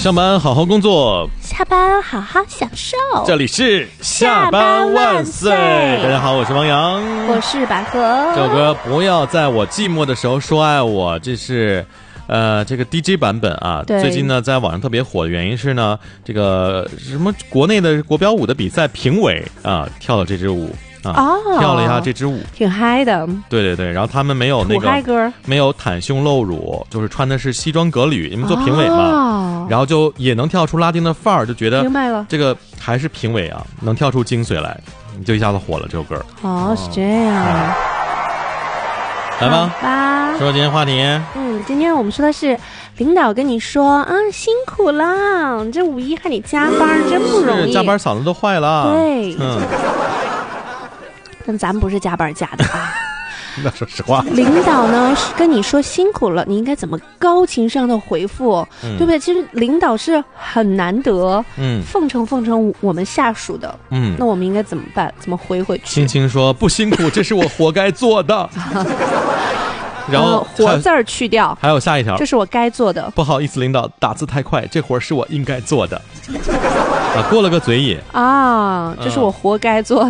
上班好好工作， 下班好好享受。 这里是下班万岁。大家好，我是王阳， 我是百合。 这首歌不要在我寂寞的时候说爱我，这是这个 DJ 版本啊。最近呢在网上特别火的原因是呢，这个什么国内的国标舞的比赛评委啊跳了这支舞。跳了一下这支舞， 挺嗨的。 对对对，然后他们没有那个没有袒胸露乳，就是穿的是西装革履，你们做评委嘛，然后就也能跳出拉丁的范儿，就觉得明白了， 这个还是评委啊，能跳出精髓来，你就一下子火了这首歌。 是这样。 来吧，说今天话题。 今天我们说的是领导跟你说辛苦了，这五一还得加班，真不容易， 加班嗓子都坏了。 对，但咱们不是加班加的啊。 那说实话， 领导呢跟你说辛苦了，你应该怎么高情商的回复，对不对？其实领导是很难得奉承我们下属的，那我们应该怎么办？怎么回去？ 轻轻说不辛苦，这是我活该做的。然后活字儿去掉， 还有下一条， 这是我该做的。 不好意思，领导打字太快，这活是我应该做的。过了个嘴瘾这是我活该做